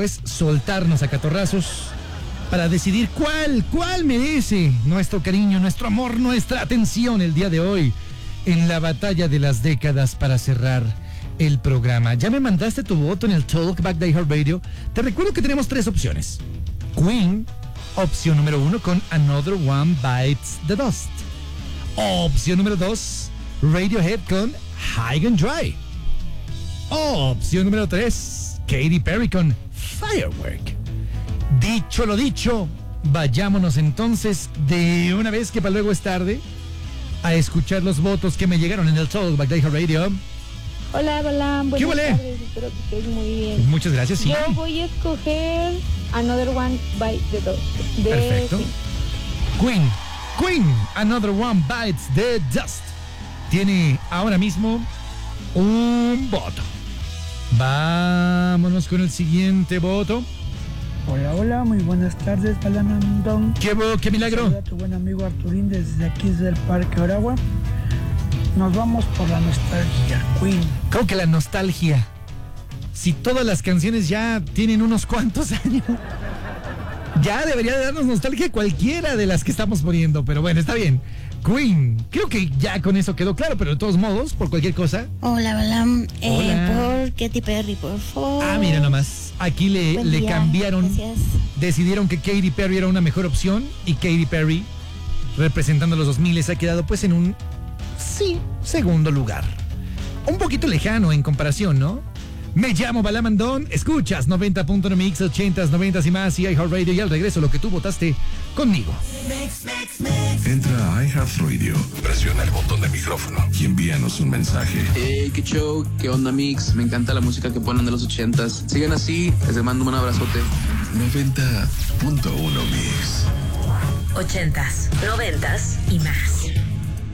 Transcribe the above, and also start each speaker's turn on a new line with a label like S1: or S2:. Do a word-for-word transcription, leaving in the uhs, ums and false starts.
S1: después soltarnos a catorrazos para decidir cuál, cuál merece nuestro cariño, nuestro amor, nuestra atención el día de hoy en la batalla de las décadas para cerrar el programa. Ya me mandaste tu voto en el Talkback de iHeartRadio. Te recuerdo que tenemos tres opciones. Queen, opción número uno con Another One Bites the Dust. Opción número dos, Radiohead con High and Dry. Opción número tres, Katy Perry con Firework. Dicho lo dicho, vayámonos entonces de una vez, que para luego es tarde, a escuchar los votos que me llegaron en el Talkback de iHeartRadio.
S2: Hola, hola, buenas tardes, espero que estés muy bien.
S1: Muchas gracias, sí.
S2: Yo voy a escoger Another One Bite the Dust. De
S1: Perfecto. Queen. Queen, Another One Bites the Dust. Tiene ahora mismo un voto. Vámonos con el siguiente voto.
S3: Hola, hola, muy buenas tardes, Balamandón.
S1: ¿Qué, qué milagro?
S3: Saluda a tu buen amigo Arturín desde aquí, desde el Parque Oragua. Nos vamos por la nostalgia, Queen.
S1: ¿Cómo que la nostalgia? Si todas las canciones ya tienen unos cuantos años. Ya debería de darnos nostalgia cualquiera de las que estamos poniendo, pero bueno, está bien. Queen, creo que ya con eso quedó claro, pero de todos modos, por cualquier cosa.
S4: Hola, Balam. Eh,
S1: Hola.
S4: por Katy Perry, por favor.
S1: Ah, mira nomás. Aquí le,
S4: Buen
S1: le
S4: día.
S1: cambiaron.
S4: Gracias.
S1: Decidieron que Katy Perry era una mejor opción y Katy Perry, representando los dos mil, ha quedado pues en un, sí, segundo lugar. Un poquito lejano en comparación, ¿no? Me llamo Balamandón, escuchas noventa punto uno Mix, ochentas, noventas y más, y iHeartRadio, y al regreso lo que tú votaste conmigo.
S5: Mix, mix, mix. Entra a iHeartRadio, presiona el botón de micrófono y envíanos un mensaje.
S6: Hey, qué show, qué onda, Mix. Me encanta la música que ponen de los ochentas. Sigan así, les mando un abrazote.
S5: noventa punto uno Mix.
S7: Ochentas, noventas y más.